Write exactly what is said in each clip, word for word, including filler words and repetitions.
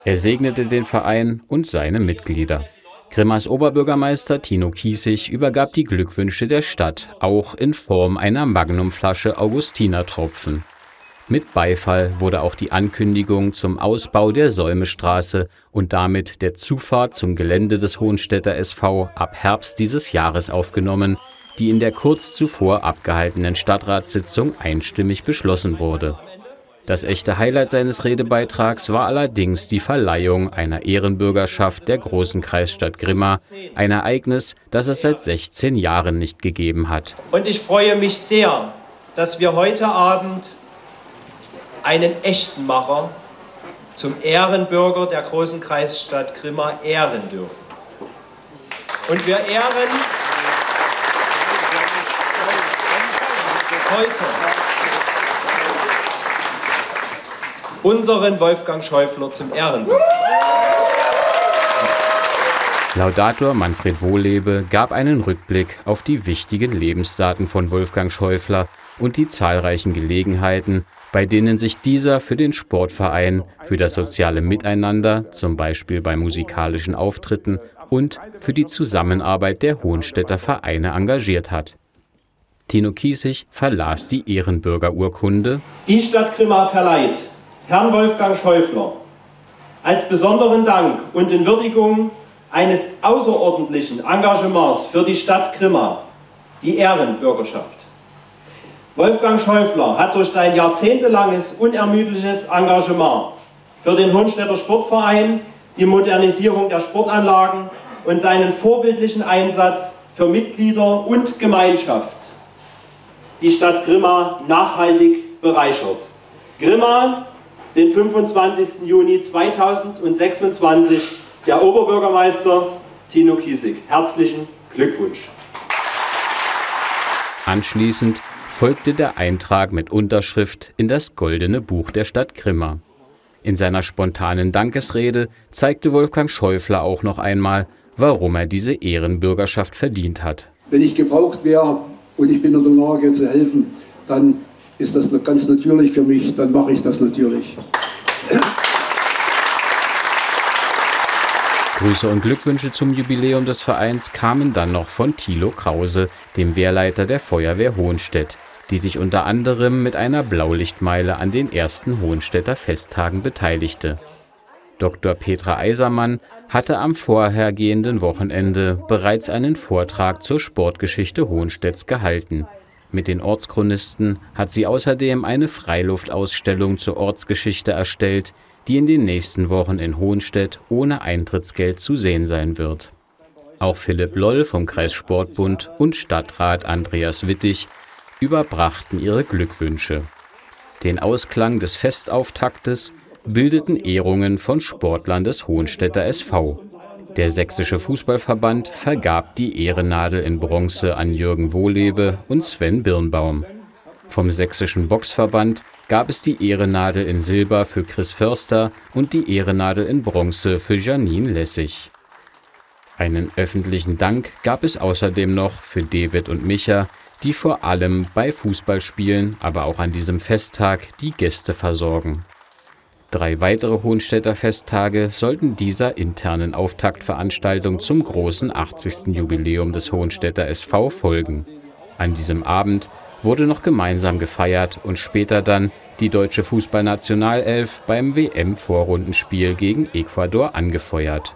Er segnete den Verein und seine Mitglieder. Grimmas Oberbürgermeister Tino Kiessig übergab die Glückwünsche der Stadt, auch in Form einer Magnumflasche Augustinertropfen. Mit Beifall wurde auch die Ankündigung zum Ausbau der Säumestraße und damit der Zufahrt zum Gelände des Hohenstädter S V ab Herbst dieses Jahres aufgenommen, die in der kurz zuvor abgehaltenen Stadtratssitzung einstimmig beschlossen wurde. Das echte Highlight seines Redebeitrags war allerdings die Verleihung einer Ehrenbürgerschaft der großen Kreisstadt Grimma, ein Ereignis, das es seit sechzehn Jahren nicht gegeben hat. Und ich freue mich sehr, dass wir heute Abend einen echten Macher zum Ehrenbürger der großen Kreisstadt Grimma ehren dürfen. Und wir ehren heute unseren Wolfgang Schäufler zum Ehrenbürger. Laudator Manfred Wohlebe gab einen Rückblick auf die wichtigen Lebensdaten von Wolfgang Schäufler und die zahlreichen Gelegenheiten, bei denen sich dieser für den Sportverein, für das soziale Miteinander, zum Beispiel bei musikalischen Auftritten, und für die Zusammenarbeit der Hohenstädter Vereine engagiert hat. Tino Kiessig verlas die Ehrenbürgerurkunde. Die Stadt Grimma verleiht Herrn Wolfgang Schäufler als besonderen Dank und in Würdigung eines außerordentlichen Engagements für die Stadt Grimma die Ehrenbürgerschaft. Wolfgang Schäufler hat durch sein jahrzehntelanges unermüdliches Engagement für den Hohenstädter Sportverein, die Modernisierung der Sportanlagen und seinen vorbildlichen Einsatz für Mitglieder und Gemeinschaft die Stadt Grimma nachhaltig bereichert. Grimma, den fünfundzwanzigsten Juni zweitausendsechsundzwanzig, der Oberbürgermeister Tino Kiessig. Herzlichen Glückwunsch. Anschließend folgte der Eintrag mit Unterschrift in das Goldene Buch der Stadt Grimma. In seiner spontanen Dankesrede zeigte Wolfgang Schäufler auch noch einmal, warum er diese Ehrenbürgerschaft verdient hat. Wenn ich gebraucht wäre und ich bin in der Lage zu helfen, dann ist das ganz natürlich für mich, dann mache ich das natürlich. Grüße und Glückwünsche zum Jubiläum des Vereins kamen dann noch von Thilo Krause, dem Wehrleiter der Feuerwehr Hohenstedt, die sich unter anderem mit einer Blaulichtmeile an den ersten Hohenstädter Festtagen beteiligte. Doktor Petra Eisermann hatte am vorhergehenden Wochenende bereits einen Vortrag zur Sportgeschichte Hohenstedts gehalten. Mit den Ortschronisten hat sie außerdem eine Freiluftausstellung zur Ortsgeschichte erstellt, die in den nächsten Wochen in Hohenstedt ohne Eintrittsgeld zu sehen sein wird. Auch Philipp Loll vom Kreissportbund und Stadtrat Andreas Wittig überbrachten ihre Glückwünsche. Den Ausklang des Festauftaktes bildeten Ehrungen von Sportlern des Hohenstädter S V. Der Sächsische Fußballverband vergab die Ehrennadel in Bronze an Jürgen Wohlebe und Sven Birnbaum. Vom Sächsischen Boxverband gab es die Ehrennadel in Silber für Chris Förster und die Ehrennadel in Bronze für Janine Lessig. Einen öffentlichen Dank gab es außerdem noch für David und Micha, die vor allem bei Fußballspielen, aber auch an diesem Festtag die Gäste versorgen. Drei weitere Hohenstädter Festtage sollten dieser internen Auftaktveranstaltung zum großen achtzigsten Jubiläum des Hohenstädter S V folgen. An diesem Abend wurde noch gemeinsam gefeiert und später dann die deutsche Fußballnationalelf beim W M-Vorrundenspiel gegen Ecuador angefeuert.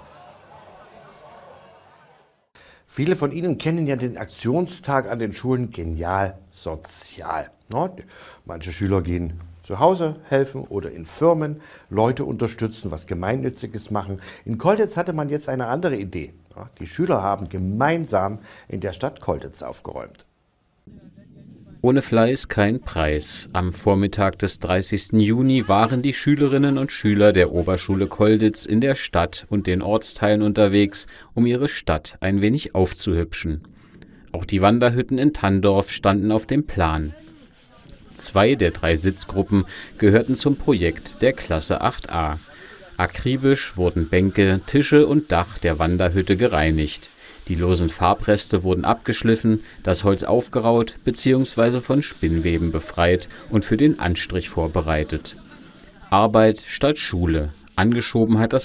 Viele von Ihnen kennen ja den Aktionstag an den Schulen Genial Sozial. Manche Schüler gehen zu Hause helfen oder in Firmen Leute unterstützen, was Gemeinnütziges machen. In Kolditz hatte man jetzt eine andere Idee. Die Schüler haben gemeinsam in der Stadt Kolditz aufgeräumt. Ohne Fleiß kein Preis. Am Vormittag des dreißigsten Juni waren die Schülerinnen und Schüler der Oberschule Kolditz in der Stadt und den Ortsteilen unterwegs, um ihre Stadt ein wenig aufzuhübschen. Auch die Wanderhütten in Tandorf standen auf dem Plan. Zwei der drei Sitzgruppen gehörten zum Projekt der Klasse acht a. Akribisch wurden Bänke, Tische und Dach der Wanderhütte gereinigt. Die losen Farbreste wurden abgeschliffen, das Holz aufgeraut bzw. von Spinnweben befreit und für den Anstrich vorbereitet. Arbeit statt Schule. Angeschoben hat das